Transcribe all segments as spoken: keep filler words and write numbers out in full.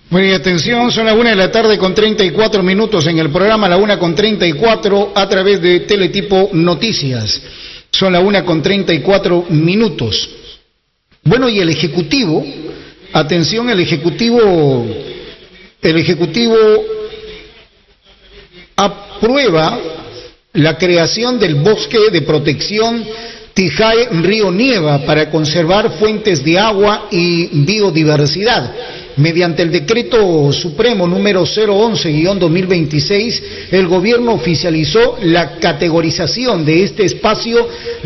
Muy bien, atención, son las una de la tarde con treinta y cuatro minutos en el programa La Una con treinta y cuatro a través de Teletipo Noticias. Son la una con treinta y cuatro minutos. Bueno, y el Ejecutivo, atención, el Ejecutivo, el Ejecutivo aprueba la creación del bosque de protección Tijay Río Nieva para conservar fuentes de agua y biodiversidad. Mediante el Decreto Supremo número cero once guión dos mil veintiséis, el gobierno oficializó la categorización de este espacio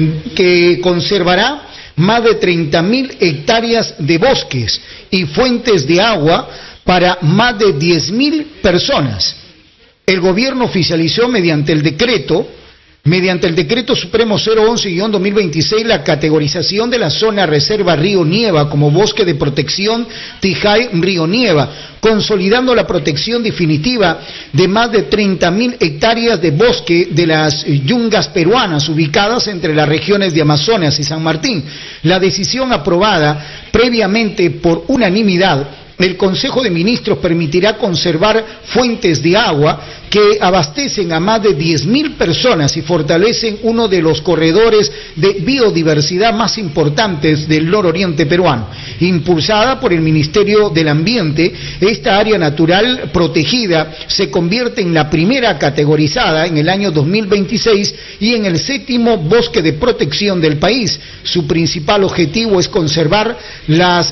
que conservará más de treinta mil hectáreas de bosques y fuentes de agua para más de diez mil personas. El gobierno oficializó mediante el decreto Mediante el Decreto Supremo cero once guión dos mil veintiséis, la categorización de la zona reserva Río Nieva como bosque de protección Tijay Río Nieva, consolidando la protección definitiva de más de treinta mil hectáreas de bosque de las yungas peruanas ubicadas entre las regiones de Amazonas y San Martín. La decisión aprobada previamente por unanimidad, el Consejo de Ministros permitirá conservar fuentes de agua que abastecen a más de diez mil personas y fortalecen uno de los corredores de biodiversidad más importantes del nororiente peruano. Impulsada por el Ministerio del Ambiente, esta área natural protegida se convierte en la primera categorizada en el año dos mil veintiséis y en el séptimo bosque de protección del país. Su principal objetivo es conservar las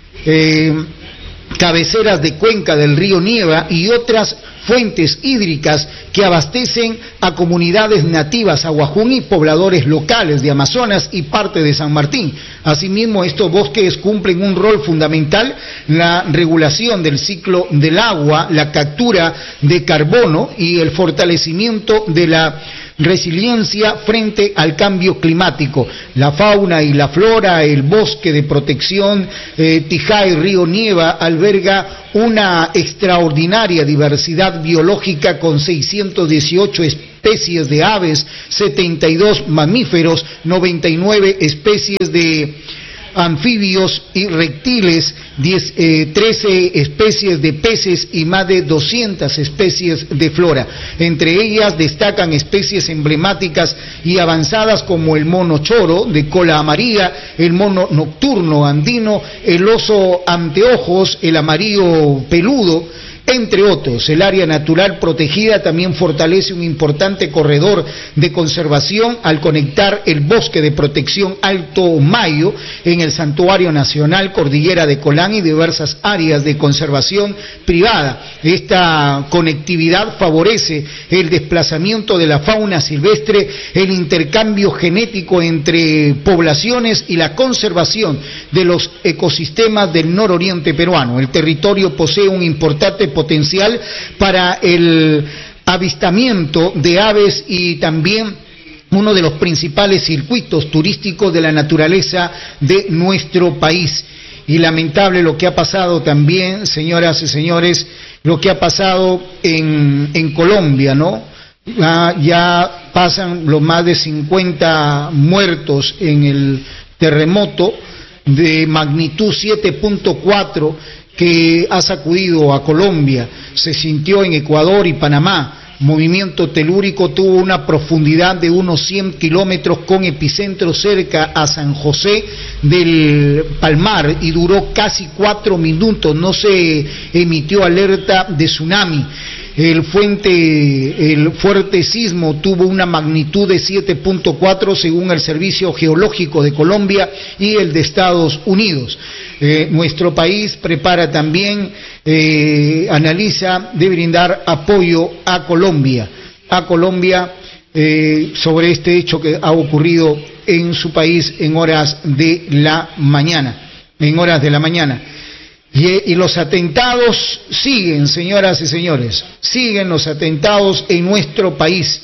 Eh, cabeceras de cuenca del río Nieva y otras fuentes hídricas que abastecen a comunidades nativas aguajún y pobladores locales de Amazonas y parte de San Martín. Asimismo, estos bosques cumplen un rol fundamental en la regulación del ciclo del agua, la captura de carbono y el fortalecimiento de la resiliencia frente al cambio climático. La fauna y la flora, el bosque de protección eh, Tijay Río Nieva alberga una extraordinaria diversidad biológica con seiscientas dieciocho especies de aves, setenta y dos mamíferos, noventa y nueve especies de anfibios y reptiles, diez, eh, trece especies de peces y más de doscientas especies de flora. Entre ellas destacan especies emblemáticas y avanzadas como el mono choro de cola amarilla, el mono nocturno andino, el oso anteojos, el amarillo peludo, entre otros. El área natural protegida también fortalece un importante corredor de conservación al conectar el bosque de protección Alto Mayo en el Santuario Nacional Cordillera de Colán y diversas áreas de conservación privada. Esta conectividad favorece el desplazamiento de la fauna silvestre, el intercambio genético entre poblaciones y la conservación de los ecosistemas del nororiente peruano. El territorio posee un importante potencial para el avistamiento de aves y también uno de los principales circuitos turísticos de la naturaleza de nuestro país. Y lamentable lo que ha pasado también, señoras y señores, lo que ha pasado en, en Colombia, ¿no? Ah, ya pasan los más de cincuenta muertos en el terremoto de magnitud siete punto cuatro que ha sacudido a Colombia. Se sintió en Ecuador y Panamá. Movimiento telúrico tuvo una profundidad de unos cien kilómetros con epicentro cerca a San José del Palmar y duró casi cuatro minutos. No se emitió alerta de tsunami. El, fuente, el fuerte sismo tuvo una magnitud de siete punto cuatro según el Servicio Geológico de Colombia y el de Estados Unidos. Eh, nuestro país prepara también, eh, analiza de brindar apoyo a Colombia, a Colombia eh, sobre este hecho que ha ocurrido en su país en horas de la mañana, en horas de la mañana. Y, y los atentados siguen, señoras y señores, siguen los atentados en nuestro país.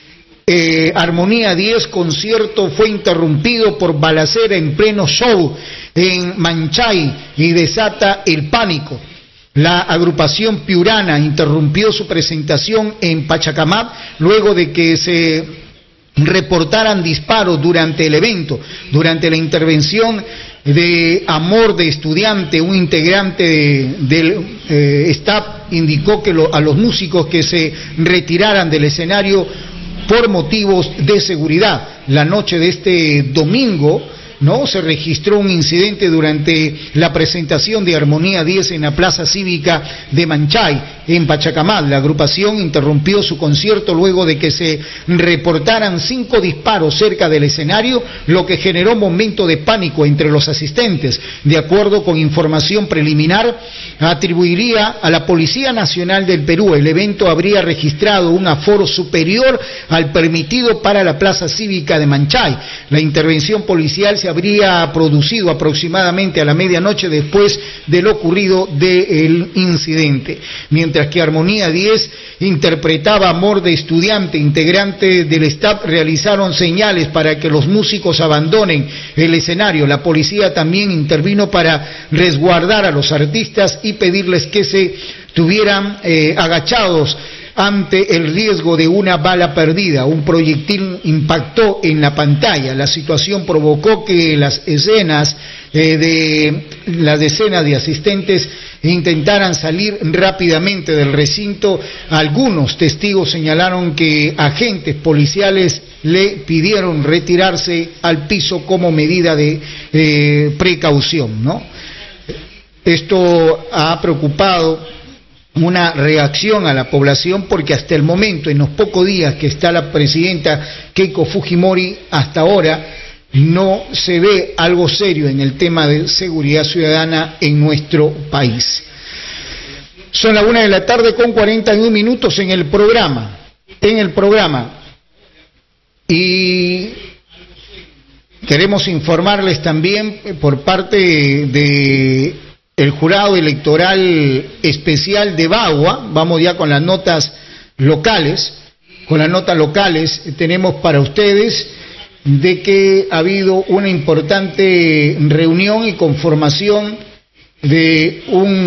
Eh, Armonía diez concierto fue interrumpido por balacera en pleno show en Manchay y desata el pánico. La agrupación piurana interrumpió su presentación en Pachacamac luego de que se reportaran disparos durante el evento. Durante la intervención de Amor de Estudiante, un integrante del eh, staff indicó que lo, a los músicos que se retiraran del escenario por motivos de seguridad. La noche de este domingo, ¿no?, se registró un incidente durante la presentación de Armonía diez en la Plaza Cívica de Manchay, en Pachacamac. La agrupación interrumpió su concierto luego de que se reportaran cinco disparos cerca del escenario, lo que generó un momento de pánico entre los asistentes. De acuerdo con información preliminar, atribuiría a la Policía Nacional del Perú. El evento habría registrado un aforo superior al permitido para la Plaza Cívica de Manchay. La intervención policial se habría producido aproximadamente a la medianoche después de lo ocurrido del incidente. Mientras que Armonía diez interpretaba Amor de Estudiante, integrantes del staff realizaron señales para que los músicos abandonen el escenario. La policía también intervino para resguardar a los artistas y pedirles que se tuvieran eh, agachados ante el riesgo de una bala perdida. Un proyectil impactó en la pantalla. La situación provocó que las escenas eh, de las decenas de asistentes intentaran salir rápidamente del recinto. Algunos testigos señalaron que agentes policiales le pidieron retirarse al piso como medida de eh, precaución, ¿no? Esto ha preocupado una reacción a la población, porque hasta el momento, en los pocos días que está la presidenta Keiko Fujimori, hasta ahora no se ve algo serio en el tema de seguridad ciudadana en nuestro país. Son las una de la tarde con cuarenta y un minutos en el programa, en el programa, y queremos informarles también por parte de el Jurado Electoral Especial de Bagua. Vamos ya con las notas locales. Con las notas locales tenemos para ustedes de que ha habido una importante reunión y conformación de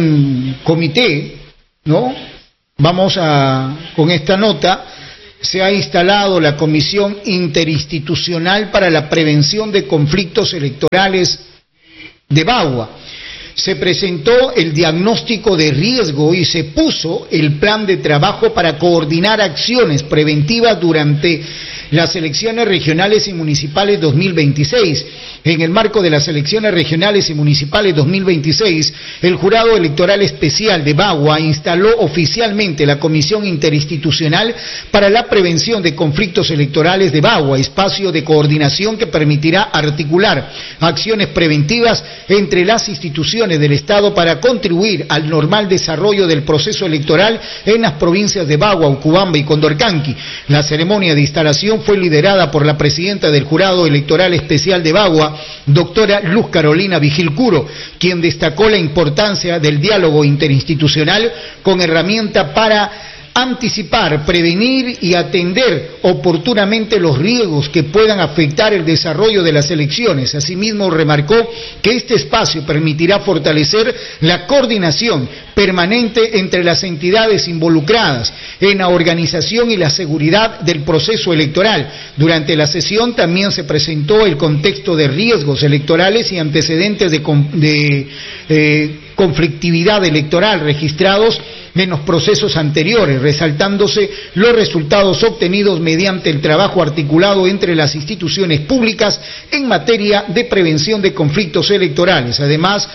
un comité, ¿no? Vamos a, con esta nota, se ha instalado la Comisión Interinstitucional para la Prevención de Conflictos Electorales de Bagua. Se presentó el diagnóstico de riesgo y se puso el plan de trabajo para coordinar acciones preventivas durante las elecciones regionales y municipales dos mil veintiséis. En el marco de las elecciones regionales y municipales dos mil veintiséis, el Jurado Electoral Especial de Bagua instaló oficialmente la Comisión Interinstitucional para la Prevención de Conflictos Electorales de Bagua, espacio de coordinación que permitirá articular acciones preventivas entre las instituciones del Estado para contribuir al normal desarrollo del proceso electoral en las provincias de Bagua, Ucubamba y Condorcanqui. La ceremonia de instalación fue liderada por la presidenta del Jurado Electoral Especial de Bagua, doctora Luz Carolina Vigil Curo, quien destacó la importancia del diálogo interinstitucional con herramienta para anticipar, prevenir y atender oportunamente los riesgos que puedan afectar el desarrollo de las elecciones. Asimismo, remarcó que este espacio permitirá fortalecer la coordinación permanente entre las entidades involucradas en la organización y la seguridad del proceso electoral. Durante la sesión también se presentó el contexto de riesgos electorales y antecedentes de, de eh, conflictividad electoral registrados en los procesos anteriores, resaltándose los resultados obtenidos mediante el trabajo articulado entre las instituciones públicas en materia de prevención de conflictos electorales. Además,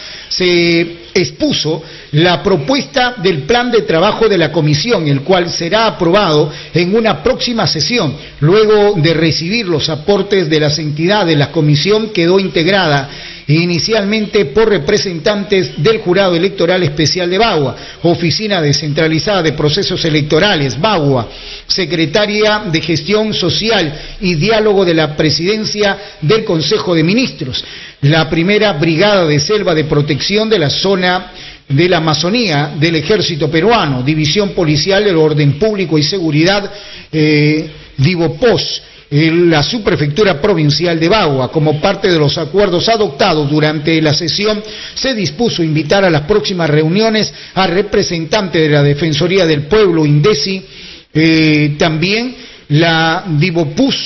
se expuso la propuesta del plan de trabajo de la comisión, el cual será aprobado en una próxima sesión. Luego de recibir los aportes de las entidades, la comisión quedó integrada inicialmente por representantes del Jurado Electoral Especial de Bagua, Oficina Descentralizada de Procesos Electorales, Bagua, Secretaría de Gestión Social y Diálogo de la Presidencia del Consejo de Ministros, la primera Brigada de Selva de Protección de la Zona de la Amazonía del Ejército Peruano, División Policial del Orden Público y Seguridad, eh, Divopos, la Subprefectura Provincial de Bagua. Como parte de los acuerdos adoptados durante la sesión, se dispuso invitar a las próximas reuniones a representantes de la Defensoría del Pueblo, INDECI, eh, también la Divopus,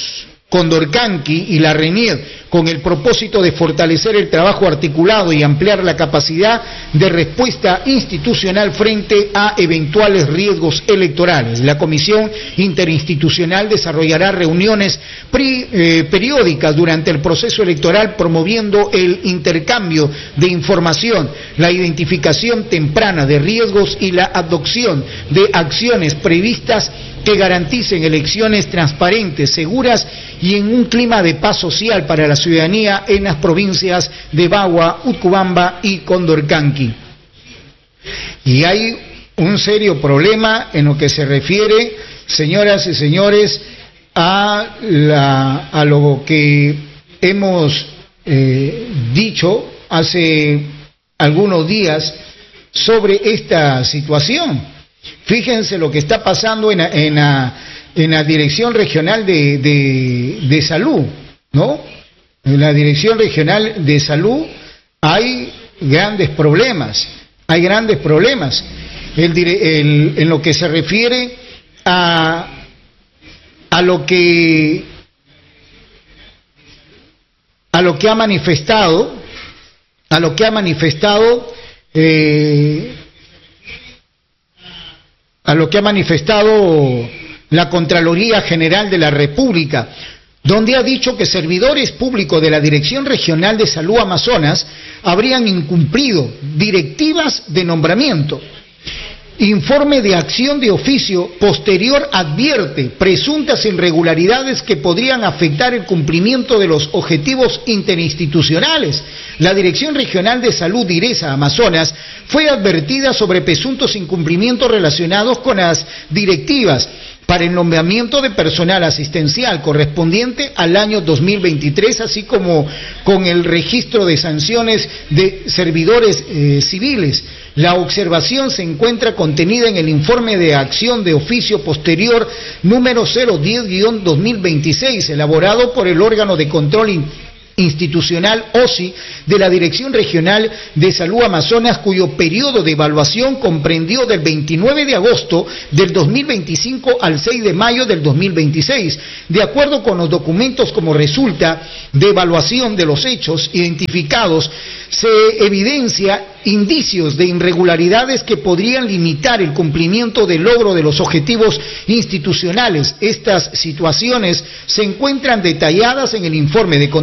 Condorcanqui y la RENIEV, con el propósito de fortalecer el trabajo articulado y ampliar la capacidad de respuesta institucional frente a eventuales riesgos electorales. La Comisión Interinstitucional desarrollará reuniones pri, eh, periódicas durante el proceso electoral, promoviendo el intercambio de información, la identificación temprana de riesgos y la adopción de acciones previstas que garanticen elecciones transparentes, seguras y en un clima de paz social para la ciudadanía en las provincias de Bagua, Utcubamba y Condorcanqui. Y hay un serio problema en lo que se refiere, señoras y señores, a, la, a lo que hemos eh, dicho hace algunos días sobre esta situación. Fíjense lo que está pasando en la, en la, en la Dirección Regional de, de, de Salud, ¿no? En la Dirección Regional de Salud hay grandes problemas, hay grandes problemas. El, el, en lo que se refiere a, a lo que a lo que ha manifestado, a lo que ha manifestado eh, a lo que ha manifestado la Contraloría General de la República, donde ha dicho que servidores públicos de la Dirección Regional de Salud Amazonas habrían incumplido directivas de nombramiento. Informe de acción de oficio posterior advierte presuntas irregularidades que podrían afectar el cumplimiento de los objetivos interinstitucionales. La Dirección Regional de Salud DIRESA Amazonas fue advertida sobre presuntos incumplimientos relacionados con las directivas para el nombramiento de personal asistencial correspondiente al año dos mil veintitrés, así como con el registro de sanciones de servidores eh, civiles. La observación se encuentra contenida en el informe de acción de oficio posterior número cero diez guión dos mil veintiséis, elaborado por el órgano de control institucional O S I de la Dirección Regional de Salud Amazonas, cuyo periodo de evaluación comprendió del veintinueve de agosto del dos mil veinticinco al seis de mayo del dos mil veintiséis. De acuerdo con los documentos, como resulta de evaluación de los hechos identificados, se evidencia indicios de irregularidades que podrían limitar el cumplimiento del logro de los objetivos institucionales. Estas situaciones se encuentran detalladas en el informe de